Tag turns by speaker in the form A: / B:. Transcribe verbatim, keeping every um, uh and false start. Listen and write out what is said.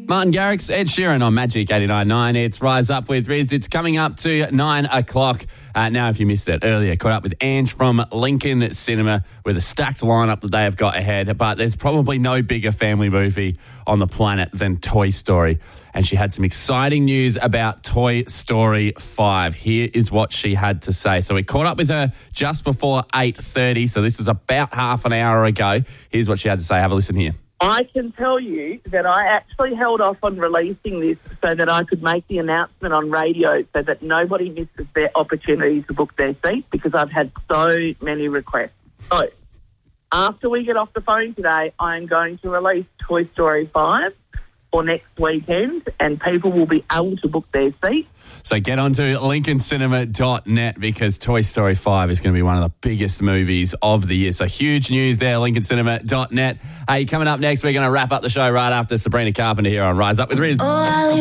A: Martin Garrix, Ed Sheeran on Magic eighty-nine point nine. It's Rise Up with Riz. It's coming up to nine o'clock. Uh, now, if you missed it earlier, caught up with Ange from Lincoln Cinema with a stacked lineup that they have got ahead. But there's probably no bigger family movie on the planet than Toy Story. And she had some exciting news about Toy Story five. Here is what she had to say. So we caught up with her just before eight thirty. So this is about half an hour ago. Here's what she had to say. Have a listen here.
B: I can tell you that I actually held off on releasing this so that I could make the announcement on radio so that nobody misses their opportunity to book their seat, because I've had so many requests. So, after we get off the phone today, I'm going to release Toy Story five for next weekend, and people will be able to book their seats.
A: So get on to lincoln cinema dot net, because Toy Story five is going to be one of the biggest movies of the year. So huge news there, lincoln cinema dot net. Hey, coming up next, we're going to wrap up the show right after Sabrina Carpenter here on Rise Up with Riz. Oh,